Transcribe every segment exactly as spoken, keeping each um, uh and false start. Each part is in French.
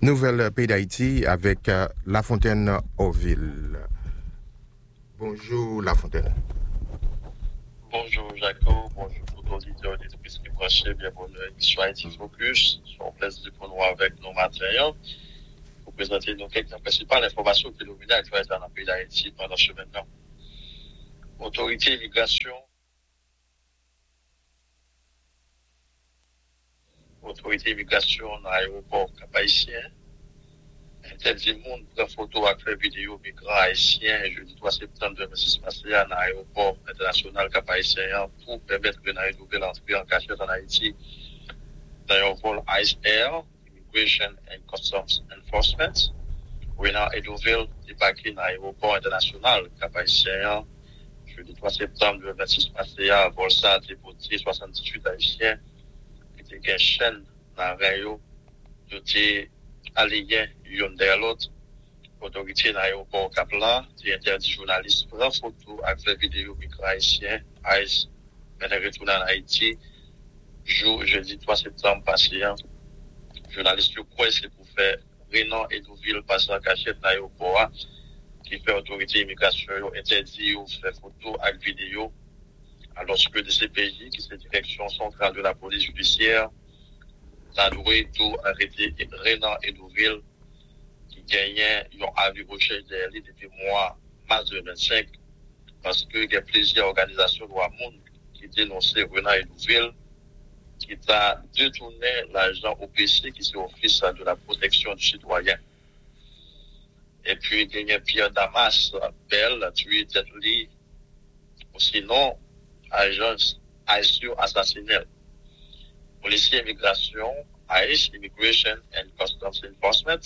Nouvelle Pays d'Haïti avec euh, La Fontaine Orville. Bonjour La Fontaine. Bonjour Jacob, bonjour tout auditeur et auditrice qui branchent bien pour l'émission Haïti Focus. C'est un plaisir pour nous avec nos matériels. Pour présenter nos quelques principales informations qui dominent l'actualité dans le pays d'Haïti pendant ce moment. Autorité immigration. Autorité immigration dans l'aéroport Cap-Haïtien. Interdit le monde prendre photo avec faire vidéo migrants haïtiens jeudi trois septembre deux mille six passé à l'aéroport international Cap-Haïtien pour permettre de une nouvelle entrée en cachette en Haïti dans un vol Ice Air, Immigration and Customs Enforcement. Renan Edoville débarqué dans l'aéroport international Cap-Haïtien jeudi trois septembre deux mille six passé à vol ça déporté soixante-dix-huit haïtiens qui étaient une chaîne dans l'aéroport de alliés yon derrière l'autre. Autorité dans l'aéroport Cap-là, qui interdit journalistes prendre photo avec les vidéos micro haïtiens, Ice, mais retourner en Haïti, jour, jeudi trois septembre passé, journalistes quoi c'est pour faire Renan Edoville passer en cachette dans l'aéroport, qui fait autorité immigration interdit ou faire photo avec vidéo, alors que de ces pays, qui c'est direction centrale de la police judiciaire, a doué tout arrêté Renan Edoville qui gagnait un avis recherche de lui depuis mois mars deux mille vingt-cinq parce que il y a plusieurs organisations de monde qui dénonçaient Renan Edoville qui a détourné l'argent au P C qui c'est Office de la protection du citoyen. Et puis il y a Pierre Damas Bell tué tête li ou sinon agence Haïtien assassiné. Policier immigration, I C E, Immigration and Customs Enforcement,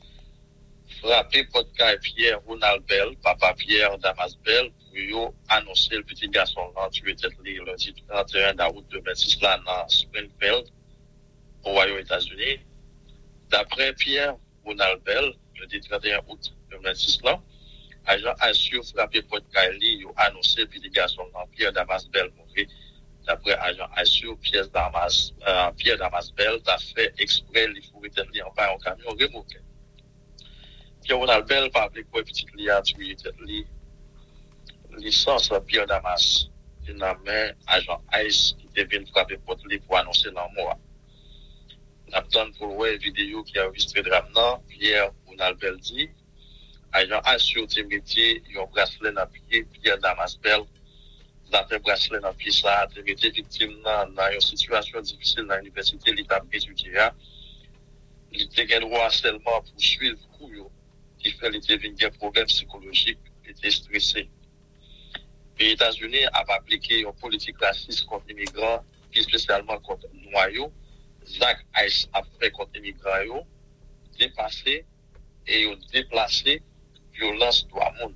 frappé podcast Pierre Ronald Bell, papa Pierre Damas Bell, pour annoncer le petit garçon là, tué tête le lundi trente et un août deux mille six là dans Springfield, aux États-Unis. D'après Pierre Ronald Bell, le trente et un août deux mille six là, agent assure frappé podcast li, annoncé le petit garçon là, Pierre Damas Bell mourir. D'après agent Assure, Pierre Damas, euh, Pierre Damas Bell a fait exprès les fourrer tête li en bas en camion remorqué. Pierre Ronald Bell pas appelé quoi petite li a tué tête li. Licence Pierre Damas, il a mis agent Ice qui devait frapper porte li pour annoncer la mort. L'attente pour voir vidéo qui a enregistré drame nan, Pierre Ronald Bell dit, agent Assure Timothy, il a bracelet dans pied Pierre Damas Bell. La fait bracelet dans pied ça, a été victime dans une situation difficile dans l'université, l'état étudié. Il était droit seulement pour suivre cours qui fait l'été des problèmes psychologiques, il était stressé. Les États-Unis ont appliqué une politique raciste contre les migrants, puis spécialement contre les noyaux. Zach Ice a fait contre les migrants, dépassé et déplacé violence de monde.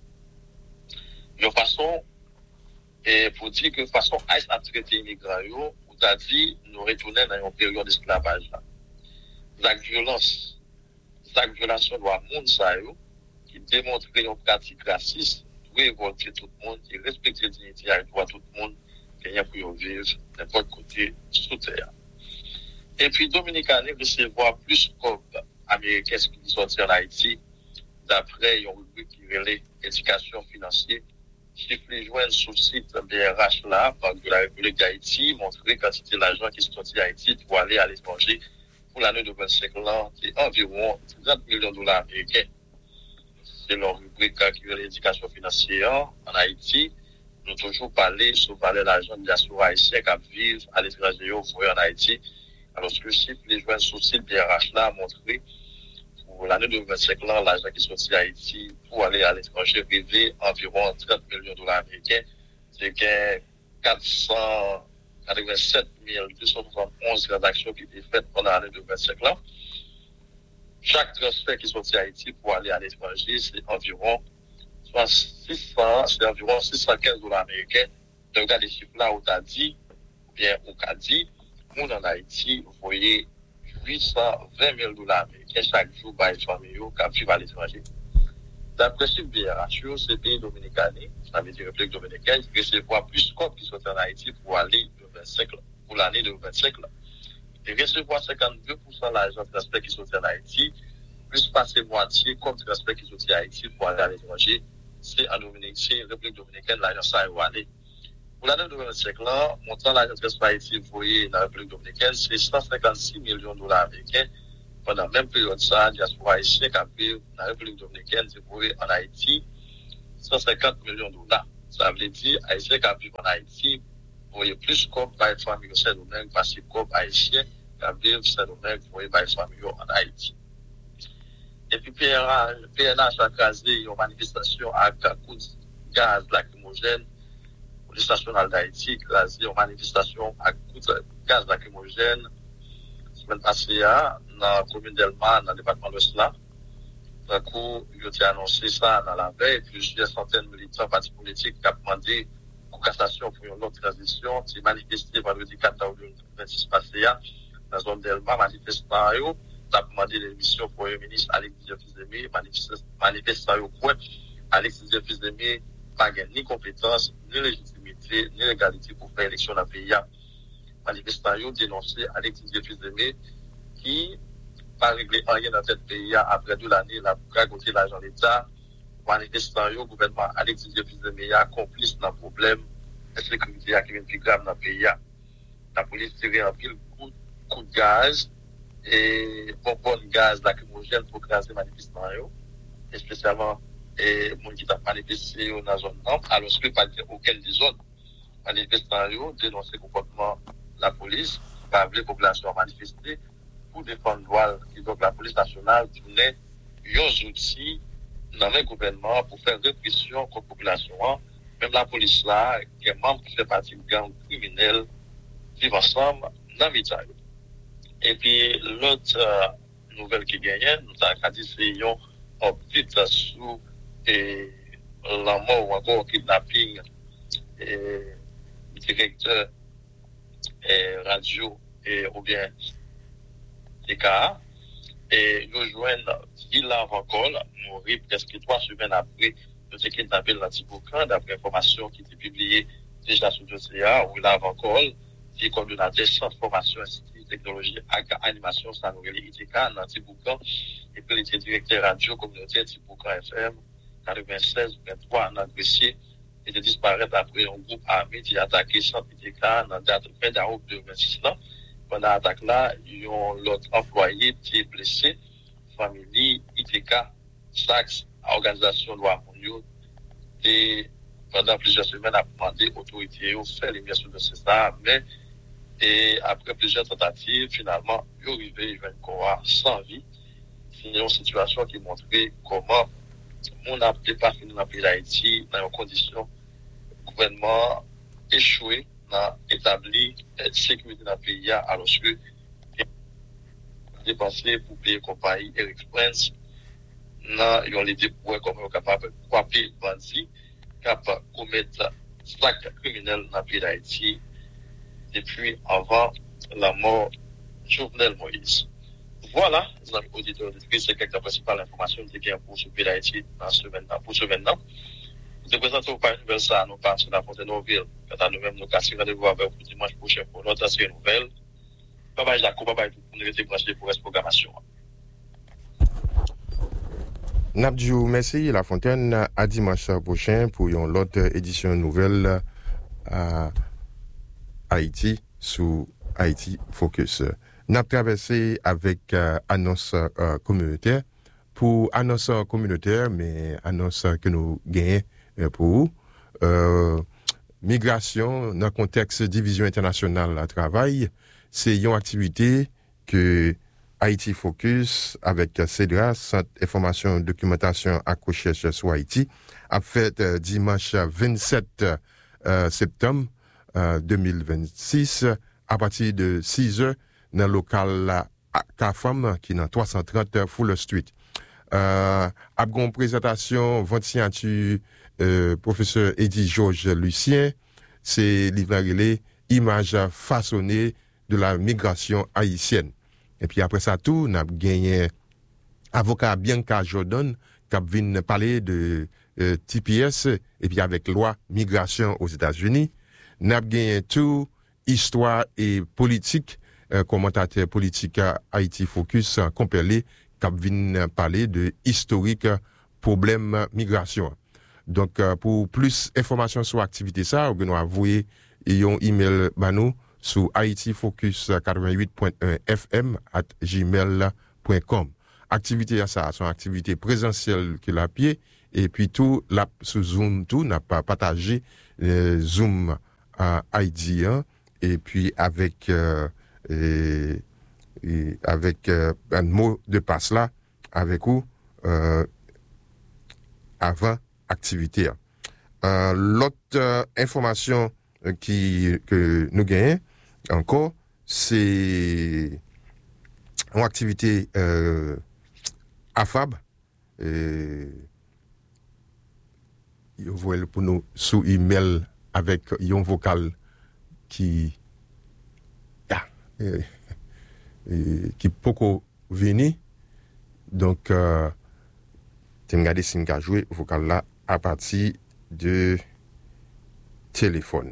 De façon et pour dire que de façon Ice a traité les migrants, ou t'as dit, nous retournons dans une période d'esclavage. Cette violence, cette violation de monde, ça, qui démontre une pratique raciste, doit révolter tout le monde, qui respecte la dignité et les droits de tout le monde, qui est pour vivre n'importe côté sous terre. Et puis, Dominicains recevoir plus de américains qui sont en Haïti, d'après une rubrique qui relève éducation financière. Chiffre les joints sous le site B R H là, par de la République d'Haïti, montrer quantité d'argent qui sont sortis d'Haïti pour aller à l'étranger pour l'année de vingt-cinq ans, qui est environ trente millions de dollars américains. C'est leur rubrique qui est l'éducation financière en Haïti. Nous avons toujours parlé sur valeur d'argent de diaspora haïtienne qui vivent à l'étranger ou en Haïti. Alors, ce que chiffre les joints sous le site B R H là, montré pour l'année de vingt-cinq ans, l'argent qui est sorti d'Haïti pour aller à l'étranger privé environ trente millions de dollars américains. C'est que quatre cent quatre-vingt-sept mille deux cent soixante-onze transactions qui étaient faites pendant l'année de vingt-cinq ans. Chaque transfert qui est sorti d'Haïti pour aller à l'étranger, c'est environ six cents, c'est environ six cent quinze dollars américains. Donc, regarde les chiffres là où tu as dit, ou bien où tu as dit, nous en Haïti, vous voyez huit cent vingt mille dollars américains chaque jour par les familles qui vivent à l'étranger. D'après ce B R H, c'est pays dominicain, ça veut dire République dominicaine, qui recevoir plus de comptes qui sont en Haïti pour aller de vingt-cinq, pour l'année de vingt-cinq. et recevoir cinquante-deux pour cent de l'argent de transfert qui sortit en Haïti, plus passer moitié comme transfert qui sortit en Haïti pour aller à l'étranger, c'est en Dominique, République Dominicaine, l'argent ça est allé. Pour l'année deux mille vingt-cinq, là, montant l'argent de transfert Haïti envoyé dans la République Dominicaine, c'est cent cinquante-six millions de dollars américains. Pendant la même période, ça, diaspora haïtienne qui a pris dans la République Dominicaine, c'est pour en Haïti, cent cinquante millions de dollars. Ça veut dire, haïtien qui a pris en Haïti, voyez plus comme par famille Saint-Domingue, parce que comme haïtien qui a pris Saint-Domingue, voyez par famille en Haïti. Et puis, P N H a crasé une manifestation avec un coup de gaz lacrymogène. La police nationale d'Haïti a crasé une manifestation avec un coup de gaz lacrymogène. La semaine passée, dans la commune d'Elma, dans le département de l'Ouest, d'un coup, il a annoncé ça dans la veille. Plusieurs centaines de militants partis politiques ont demandé pour cassation pour une autre transition. Ils ont manifesté vendredi quatre août deux mille vingt-six passé dans la zone d'Elma, manifestant a demandé l'émission pour le ministre Alex Didier-Fils-Aimé, manifestant au point Alex Didier-Fils-Aimé n'a ni compétence, ni légitimité, ni légalité pour faire élection dans le pays. Manifestant a dénoncé Alex Didier-Fils-Aimé qui n'a pas réglé rien dans ce pays après deux années, la ragoté l'argent de l'État. Manifestant au gouvernement Alex Didier-Fils-Aimé a complice dans le problème de sécurité qui est plus grave dans le pays. La police tirait un pile coup, coup de gaz et bonbonne gaz lacrymogène pour craser les manifestants, et spécialement les gens qui ont manifesté dans la zone nord, alors que pas aucune des zones manifestants dénoncent le comportement de la police, pas les populations manifester pour défendre le droit, et donc la police nationale tournait des outils dans le gouvernement pour faire répression contre la population. Même la police là, qui est membre qui fait partie de gang criminel, vivent ensemble dans l'État. Et puis, l'autre euh, nouvelle qui gagne, nous avons dit c'est une update sous et, la mort ou encore kidnapping et directeur et radio et, ou bien T K A. Et nous joignons Villa Vancol, mourir presque trois semaines après nous avons kidnappé dans Tiboucan, d'après information qui était publiée déjà sur le C A, où Villa Vancol, qui est coordonnateur centre formation institut technologie et animation, ça nous relie I T K dans Tiboucan, et puis il était directeur radio communautaire Tiboucan F M, quatre-vingt-seize vingt-trois dans Gressier, et de disparaître après un groupe armé qui a attaqué centre I T K dans la date vingt août deux mille vingt-six. Pendant l'attaque là, ils ont l'autre employé qui est blessé, famille I T K, Saks, organisation de loi mondiale, et pendant plusieurs semaines, a demandé aux autorités de faire l'émission de ça, mais et après plusieurs tentatives, finalement, ils sont arrivés à un corps sans vie. C'est une situation qui montrait comment on n'a pas fini dans le pays d'Haïti dans une condition gouvernement échoué dans établir la sécurité dans le pays alors que dépensé pour payer compagnie Eric Prince ils ont les dépôts comme ils sont capables de frapper bandits, capables de commettre actes criminels dans le pays d'Haïti depuis avant la mort de Jovenel Moïse. Voilà, les amis auditeurs, c'est quelques principales informations qui sont pour ce pays d'Haïti dans ce maintenant, pour ce maintenant. Nous présentons par une nouvelle ça, nous parlons sur la Fontaine-Noville. Quant à nous-mêmes, nous cassons rendez-vous avec vous dimanche prochain pour notre série nouvelle. Bye bye, Jaco, bye bye, pour nous rester branchés pour cette programmation. Nabdjou, merci La Fontaine. À dimanche prochain pour une autre édition nouvelle à Haïti sous Haïti Focus. Nous avons traversé avec euh, annonce euh, communautaire. Pour annonce communautaire, mais annonce que nous gagnons euh, pour euh, migration dans le contexte division internationale à travail, c'est une activité que Haïti Focus avec CEDRA, Centre Information Documentation à Recherche sur Haïti, a fait euh, dimanche vingt-sept euh, septembre euh, deux mille vingt-six à partir de six heures dans le local K F A M qui est dans trois cent trente Fuller Street. Euh, après une présentation, vingt signature euh, professeur Eddie Georges Lucien, c'est livré image façonnée de la migration haïtienne. Et puis après ça tout, on a gagné avocat Bianca Jordan qui vient parler de euh, T P S et puis avec loi migration aux États-Unis. On a gagné tout histoire et politique euh, commentateur politique à Haïti Focus euh, compelé qui vient parler de historique problème migration. Donc euh, pour plus d'informations sur l'activité ça, vous pouvez envoyer un email à nous sur haïtifocus quatre-vingt-huit point un f m at gmail point com. Activité à ça, son activité présentielle que la pied et puis tout la sous Zoom tout n'a pas partagé euh, Zoom à I D hein, et puis avec euh, et, et avec euh, un mot de passe là avec vous euh, avant activité. Euh, l'autre euh, information qui que nous gagnons encore c'est une activité euh, A F A B et vous voyez pour nous sous email avec un vocal qui ah, et, et, qui beaucoup venu donc euh, tu me regarder si m'ka jouer vocal là à partir de téléphone.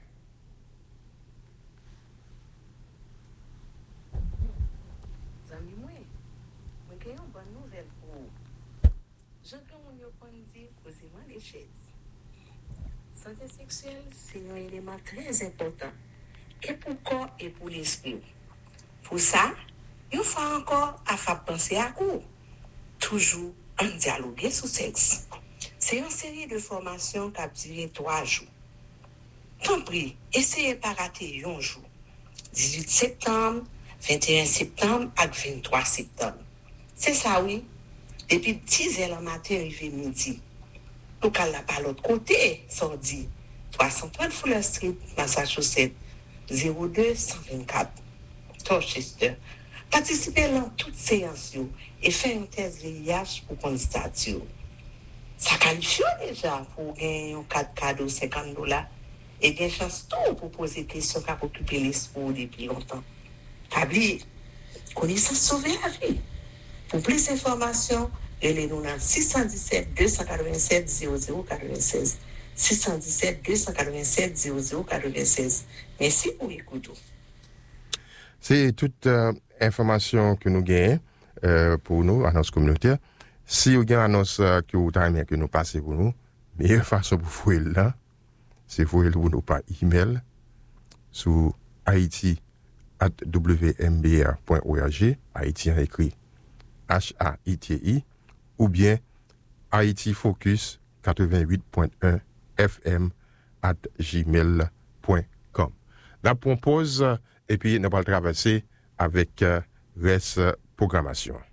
Zami moi, moi j'ai une bonne nouvelle pour vous. Je peux vous dire posément les chaises. Santé sexuelle, c'est un élément très important. Et pour le corps et pour l'esprit. Pour ça, il faut encore à faire penser à vous. Toujours en dialogue sur sexe. C'est une série de formations qui a duré trois jours. Tant pis, essayez pas rater un jour. dix-huit septembre, vingt et un septembre et vingt-trois septembre. C'est ça, oui. Depuis dix heures le matin, arrivé midi. Nous allons par l'autre côté, sordi. trois cent trente Fuller Street, Massachusetts, zéro deux cent vingt-quatre, Dorchester. Participez dans toutes séances et faites un test V I H pour candidature. Ça qualifie déjà pour gagner un quatre cadeau cinquante dollars et bien chance tout pour poser des questions qui occupent l'esprit depuis longtemps. Oubliez, connaissance sauver la vie. Pour plus d'informations, relez-nous dans six un sept, deux cent quatre-vingt-sept, zéro zéro quatre-vingt-seize. six un sept, deux cent quatre-vingt-sept, zéro zéro quatre-vingt-seize. Merci pour l'écoute. C'est toute euh, information que nous gagnons euh, pour nous, annonce communautaire. Si vous avez une annonce euh, que vous avez que nous passons pour nous, la meilleure façon pour vous là, c'est vous pour nous par email sur haïti arobase w m b a point org, Haïti en écrit H A I T I, ou bien haïtifocus quatre-vingt-huit point un f m at gmail point com. La propose et puis nous allons traverser avec euh, reste programmation.